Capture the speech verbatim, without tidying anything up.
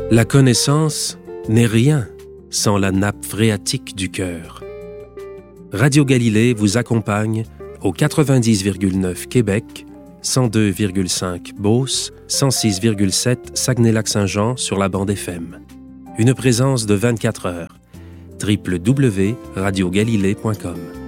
La connaissance n'est rien sans la nappe phréatique du cœur. Radio Galilée vous accompagne au quatre-vingt-dix virgule neuf Québec, cent deux virgule cinq Beauce, cent six virgule sept Saguenay-Lac-Saint-Jean sur la bande F M. Une présence de vingt-quatre heures. w w w point radio galilée point com